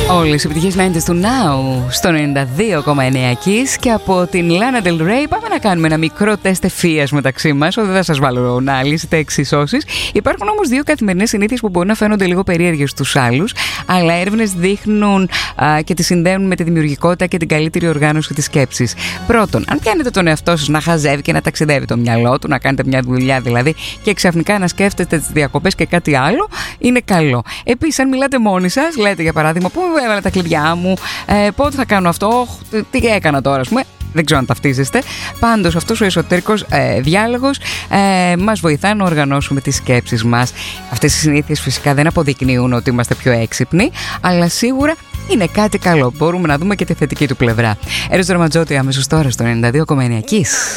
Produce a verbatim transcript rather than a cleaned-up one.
Όλες οι επιτυχίες ενενήντα του Now στο ενενήντα δύο κόμμα εννέα Kiss. Και από την Lana Del Rey πάμε να κάνουμε ένα μικρό τεστ ευθείας μεταξύ μας. Δεν θα σας βάλω να λύσετε εξισώσεις. Υπάρχουν όμως δύο καθημερινές συνήθειες που μπορεί να φαίνονται λίγο περίεργες στους άλλους, αλλά έρευνες δείχνουν α, και τις συνδέουν με τη δημιουργικότητα και την καλύτερη οργάνωση της σκέψης. Πρώτον, αν πιάνετε τον εαυτό σας να χαζεύει και να ταξιδεύει το μυαλό του, να κάνετε μια δουλειά δηλαδή και ξαφνικά να σκέφτεστε τις διακοπές και κάτι άλλο, είναι καλό. Επίσης, αν μιλάτε μόνοι σας, λέτε για παράδειγμα, πού έβαλα τα κλειδιά μου, ε, πότε θα κάνω αυτό, τι έκανα τώρα, ας πούμε. Δεν ξέρω αν ταυτίζεστε. Πάντως αυτός ο εσωτερικός ε, διάλογος ε, μας βοηθά να οργανώσουμε τις σκέψεις μας. Αυτές οι συνήθειες φυσικά δεν αποδεικνύουν ότι είμαστε πιο έξυπνοι, αλλά σίγουρα είναι κάτι καλό. Μπορούμε να δούμε και τη θετική του πλευρά. Έρος Δραματζότη αμέσως τώρα στο ενενήντα δύο κόμμα εννέα Kiss.